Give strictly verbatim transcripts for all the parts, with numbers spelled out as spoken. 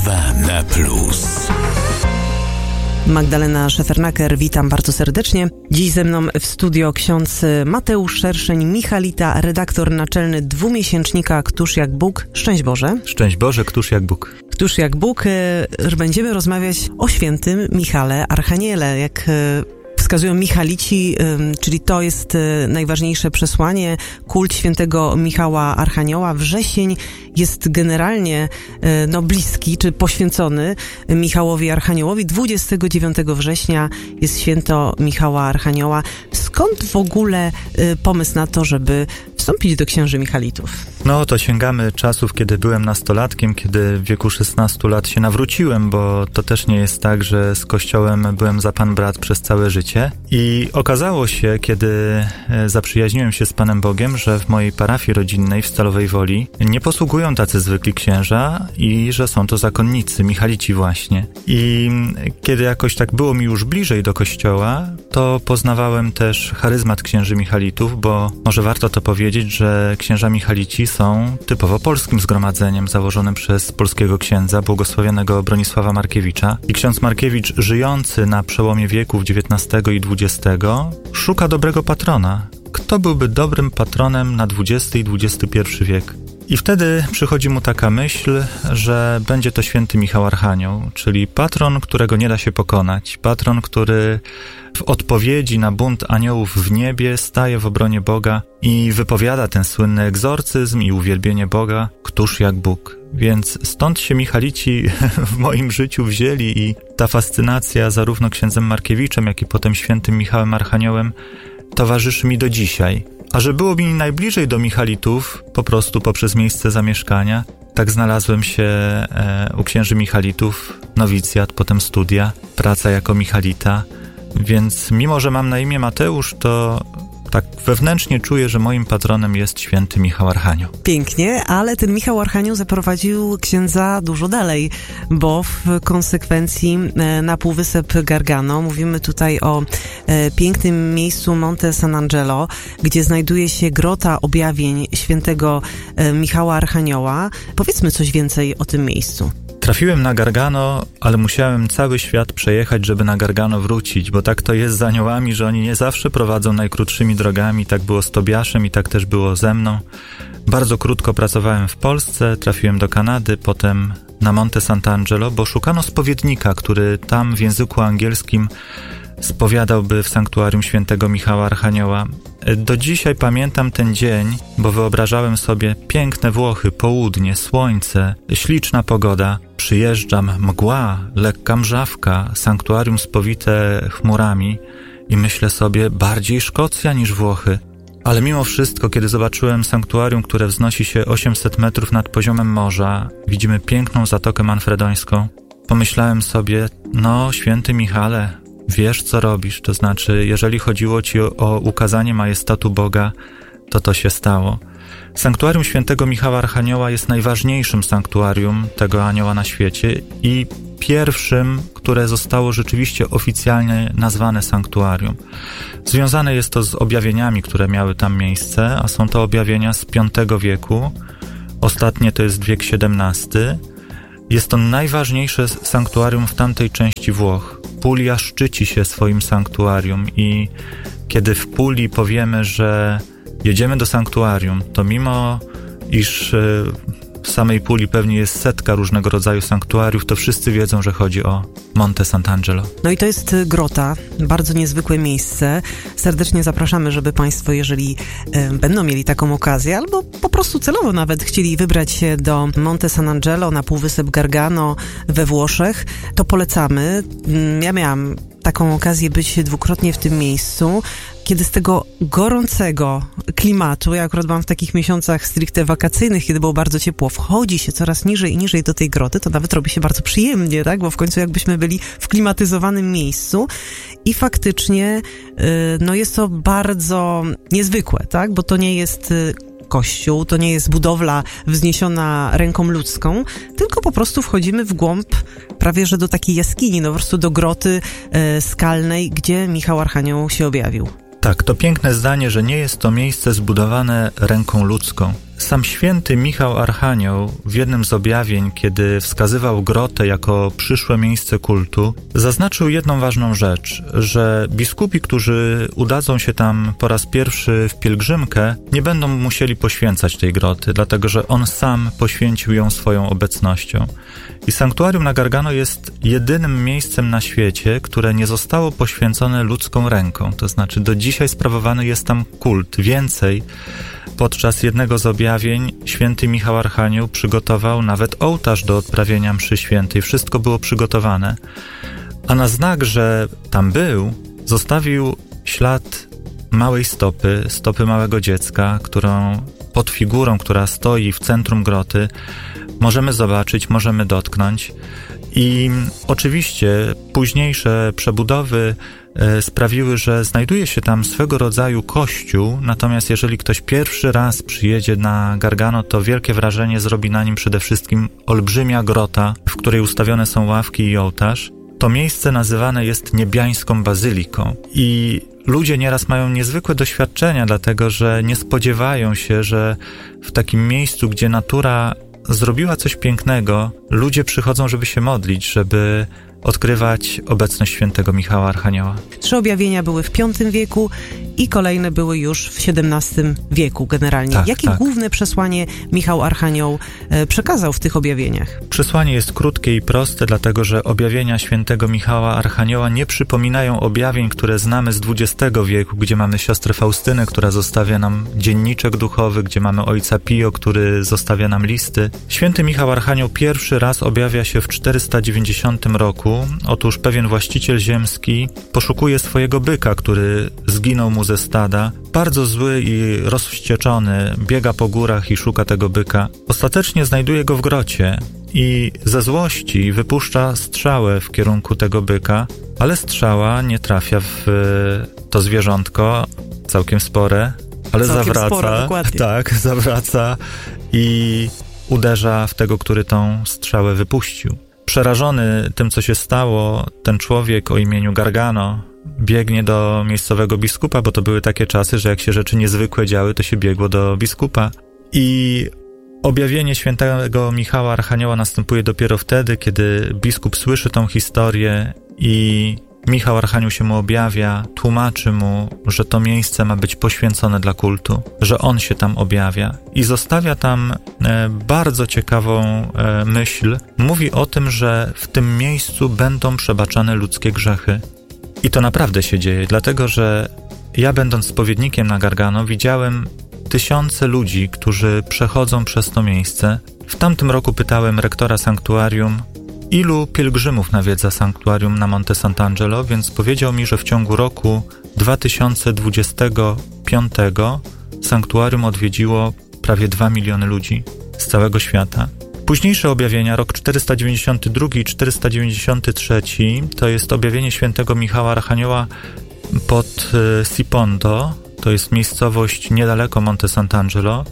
Kawa na plus. Magdalena Szefernaker, witam bardzo serdecznie. Dziś ze mną w studio ksiądz Mateusz Szerszeń-Michalita, redaktor naczelny dwumiesięcznika Któż jak Bóg. Szczęść Boże. Szczęść Boże, Któż jak Bóg. Któż jak Bóg. Będziemy rozmawiać o świętym Michale Archaniele. Jak wskazują Michalici, czyli to jest najważniejsze przesłanie, kult świętego Michała Archanioła. Wrzesień jest generalnie no, bliski, czy poświęcony Michałowi Archaniołowi. dwudziestego dziewiątego września jest święto Michała Archanioła. Skąd w ogóle pomysł na to, żeby wstąpić do księży Michalitów? No to sięgamy czasów, kiedy byłem nastolatkiem, kiedy w wieku szesnastu lat się nawróciłem, bo to też nie jest tak, że z kościołem byłem za pan brat przez całe życie. I okazało się, kiedy zaprzyjaźniłem się z Panem Bogiem, że w mojej parafii rodzinnej w Stalowej Woli nie posługują tacy zwykli księża i że są to zakonnicy, Michalici właśnie. I kiedy jakoś tak było mi już bliżej do kościoła, to poznawałem też charyzmat księży Michalitów, bo może warto to powiedzieć, że księża Michalici są typowo polskim zgromadzeniem założonym przez polskiego księdza, błogosławionego Bronisława Markiewicza. I ksiądz Markiewicz, żyjący na przełomie wieków dziewiętnastego i dwudziestego, szuka dobrego patrona. Kto byłby dobrym patronem na dwudziesty i dwudziesty pierwszy wiek? I wtedy przychodzi mu taka myśl, że będzie to święty Michał Archanioł, czyli patron, którego nie da się pokonać, patron, który w odpowiedzi na bunt aniołów w niebie staje w obronie Boga i wypowiada ten słynny egzorcyzm i uwielbienie Boga, Któż jak Bóg. Więc stąd się Michalici w moim życiu wzięli i ta fascynacja zarówno księdzem Markiewiczem, jak i potem świętym Michałem Archaniołem towarzyszy mi do dzisiaj. A że było mi najbliżej do Michalitów, po prostu poprzez miejsce zamieszkania, tak znalazłem się e, u księży Michalitów, nowicjat, potem studia, praca jako Michalita. Więc mimo, że mam na imię Mateusz, to tak wewnętrznie czuję, że moim patronem jest święty Michał Archanioł. Pięknie, ale ten Michał Archanioł zaprowadził księdza dużo dalej, bo w konsekwencji na półwysep Gargano, mówimy tutaj o e, pięknym miejscu Monte San Angelo, gdzie znajduje się grota objawień świętego e, Michała Archanioła. Powiedzmy coś więcej o tym miejscu. Trafiłem na Gargano, ale musiałem cały świat przejechać, żeby na Gargano wrócić, bo tak to jest z aniołami, że oni nie zawsze prowadzą najkrótszymi drogami. Tak było z Tobiaszem i tak też było ze mną. Bardzo krótko pracowałem w Polsce, trafiłem do Kanady, potem na Monte Sant'Angelo, bo szukano spowiednika, który tam w języku angielskim spowiadałby w sanktuarium świętego Michała Archanioła. Do dzisiaj pamiętam ten dzień, bo wyobrażałem sobie piękne Włochy, południe, słońce, śliczna pogoda. Przyjeżdżam, mgła, lekka mrzawka, sanktuarium spowite chmurami i myślę sobie, bardziej Szkocja niż Włochy. Ale mimo wszystko, kiedy zobaczyłem sanktuarium, które wznosi się osiemset metrów nad poziomem morza, widzimy piękną Zatokę Manfredońską, pomyślałem sobie, no święty Michale, wiesz co robisz, to znaczy jeżeli chodziło ci o, o ukazanie majestatu Boga, to to się stało. Sanktuarium świętego Michała Archanioła jest najważniejszym sanktuarium tego anioła na świecie i pierwszym, które zostało rzeczywiście oficjalnie nazwane sanktuarium. Związane jest to z objawieniami, które miały tam miejsce, a są to objawienia z piątego wieku, ostatnie to jest wiek siedemnasty. Jest to najważniejsze sanktuarium w tamtej części Włoch. Puglia szczyci się swoim sanktuarium i kiedy w Pugli powiemy, że jedziemy do sanktuarium, to mimo iż w samej Pugli pewnie jest setka różnego rodzaju sanktuariów, to wszyscy wiedzą, że chodzi o Monte Sant'Angelo. No i to jest grota, bardzo niezwykłe miejsce. Serdecznie zapraszamy, żeby Państwo, jeżeli e, będą mieli taką okazję, albo po prostu celowo nawet chcieli wybrać się do Monte San Angelo na półwysep Gargano we Włoszech, to polecamy. Ja miałam taką okazję być dwukrotnie w tym miejscu, kiedy z tego gorącego klimatu, ja akurat byłam w takich miesiącach stricte wakacyjnych, kiedy było bardzo ciepło, wchodzi się coraz niżej i niżej do tej groty, to nawet robi się bardzo przyjemnie, tak? Bo w końcu jakbyśmy byli w klimatyzowanym miejscu i faktycznie yy, no jest to bardzo niezwykłe, tak? Bo to nie jest yy, kościół, to nie jest budowla wzniesiona ręką ludzką, tylko po prostu wchodzimy w głąb prawie że do takiej jaskini, no po prostu do groty yy, skalnej, gdzie Michał Archanioł się objawił. Tak, to piękne zdanie, że nie jest to miejsce zbudowane ręką ludzką. sam święty Michał Archanioł w jednym z objawień, kiedy wskazywał grotę jako przyszłe miejsce kultu, zaznaczył jedną ważną rzecz, że biskupi, którzy udadzą się tam po raz pierwszy w pielgrzymkę, nie będą musieli poświęcać tej groty, dlatego że on sam poświęcił ją swoją obecnością. I sanktuarium na Gargano jest jedynym miejscem na świecie, które nie zostało poświęcone ludzką ręką. To znaczy do dzisiaj sprawowany jest tam kult. Więcej, podczas jednego z objawień święty Michał Archanioł przygotował nawet ołtarz do odprawienia mszy świętej. Wszystko było przygotowane. A na znak, że tam był, zostawił ślad małej stopy, stopy małego dziecka, którą pod figurą, która stoi w centrum groty, możemy zobaczyć, możemy dotknąć. I oczywiście późniejsze przebudowy e, sprawiły, że znajduje się tam swego rodzaju kościół, natomiast jeżeli ktoś pierwszy raz przyjedzie na Gargano, to wielkie wrażenie zrobi na nim przede wszystkim olbrzymia grota, w której ustawione są ławki i ołtarz. To miejsce nazywane jest niebiańską bazyliką i ludzie nieraz mają niezwykłe doświadczenia, dlatego że nie spodziewają się, że w takim miejscu, gdzie natura zrobiła coś pięknego, ludzie przychodzą, żeby się modlić, żeby odkrywać obecność świętego Michała Archanioła. Trzy objawienia były w piątym wieku i kolejne były już w siedemnastym wieku generalnie. Tak, Jakie tak. główne przesłanie Michał Archanioł e, przekazał w tych objawieniach? Przesłanie jest krótkie i proste, dlatego że objawienia świętego Michała Archanioła nie przypominają objawień, które znamy z dwudziestego wieku, gdzie mamy siostrę Faustynę, która zostawia nam dzienniczek duchowy, gdzie mamy ojca Pio, który zostawia nam listy. Święty Michał Archanioł pierwszy raz objawia się w czterysta dziewięćdziesiątym roku. Otóż pewien właściciel ziemski poszukuje swojego byka, który zginął mu ze stada. Bardzo zły i rozwścieczony biega po górach i szuka tego byka. Ostatecznie znajduje go w grocie i ze złości wypuszcza strzałę w kierunku tego byka, ale strzała nie trafia w to zwierzątko, całkiem spore, ale całkiem zawraca. Sporo, dokładnie. Tak, zawraca i uderza w tego, który tą strzałę wypuścił. Przerażony tym, co się stało, ten człowiek o imieniu Gargano biegnie do miejscowego biskupa, bo to były takie czasy, że jak się rzeczy niezwykłe działy, to się biegło do biskupa. I objawienie świętego Michała Archanioła następuje dopiero wtedy, kiedy biskup słyszy tą historię i Michał Archanioł się mu objawia, tłumaczy mu, że to miejsce ma być poświęcone dla kultu, że on się tam objawia i zostawia tam e, bardzo ciekawą e, myśl. Mówi o tym, że w tym miejscu będą przebaczane ludzkie grzechy. I to naprawdę się dzieje, dlatego że ja, będąc spowiednikiem na Gargano, widziałem tysiące ludzi, którzy przechodzą przez to miejsce. W tamtym roku pytałem rektora sanktuarium, ilu pielgrzymów nawiedza sanktuarium na Monte Sant'Angelo, więc powiedział mi, że w ciągu roku dwa tysiące dwudziestego piątego sanktuarium odwiedziło prawie dwa miliony ludzi z całego świata. Późniejsze objawienia, rok czterysta dziewięćdziesiąty drugi i czterysta dziewięćdziesiąty trzeci, to jest objawienie świętego Michała Archanioła pod Sipondo, to jest miejscowość niedaleko Monte Sant'Angelo,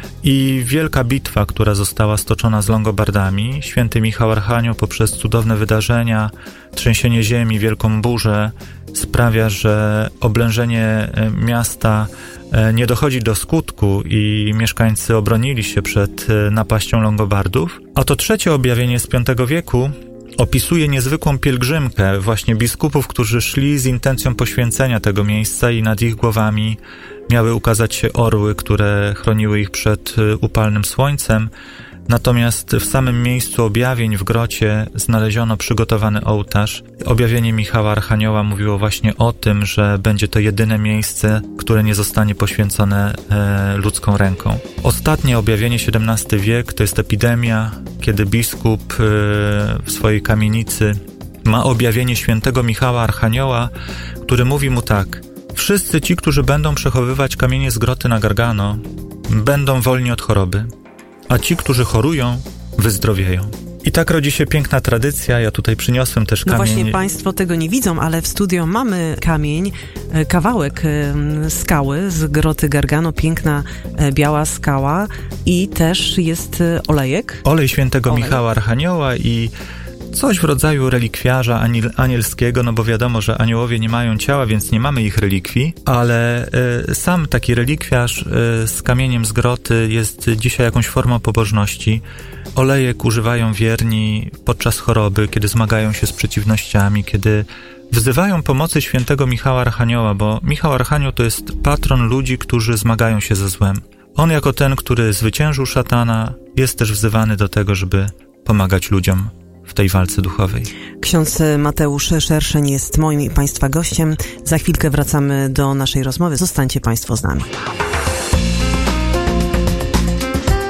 i wielka bitwa, która została stoczona z Longobardami. Święty Michał Archanioł poprzez cudowne wydarzenia, trzęsienie ziemi, wielką burzę sprawia, że oblężenie miasta nie dochodzi do skutku i mieszkańcy obronili się przed napaścią Longobardów. A to trzecie objawienie z piątego wieku opisuje niezwykłą pielgrzymkę właśnie biskupów, którzy szli z intencją poświęcenia tego miejsca i nad ich głowami miały ukazać się orły, które chroniły ich przed upalnym słońcem. Natomiast w samym miejscu objawień w grocie znaleziono przygotowany ołtarz. Objawienie Michała Archanioła mówiło właśnie o tym, że będzie to jedyne miejsce, które nie zostanie poświęcone e, ludzką ręką. Ostatnie objawienie, siedemnasty wiek, to jest epidemia, kiedy biskup e, w swojej kamienicy ma objawienie świętego Michała Archanioła, który mówi mu tak: wszyscy ci, którzy będą przechowywać kamienie z groty na Gargano, będą wolni od choroby, a ci, którzy chorują, wyzdrowieją. I tak rodzi się piękna tradycja. Ja tutaj przyniosłem też no kamień. No właśnie państwo tego nie widzą, ale w studio mamy kamień, kawałek skały z groty Gargano, piękna biała skała i też jest olejek. Olej świętego Olej. Michała Archanioła i coś w rodzaju relikwiarza aniel, anielskiego, no bo wiadomo, że aniołowie nie mają ciała, więc nie mamy ich relikwii, ale y, sam taki relikwiarz y, z kamieniem z groty jest dzisiaj jakąś formą pobożności. Olejek używają wierni podczas choroby, kiedy zmagają się z przeciwnościami, kiedy wzywają pomocy świętego Michała Archanioła, bo Michał Archanioł to jest patron ludzi, którzy zmagają się ze złem. On jako ten, który zwyciężył szatana, jest też wzywany do tego, żeby pomagać ludziom w tej walce duchowej. Ksiądz Mateusz Szerszeń jest moim i Państwa gościem. Za chwilkę wracamy do naszej rozmowy. Zostańcie Państwo z nami.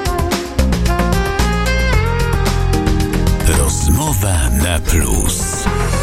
Rozmowa na plus.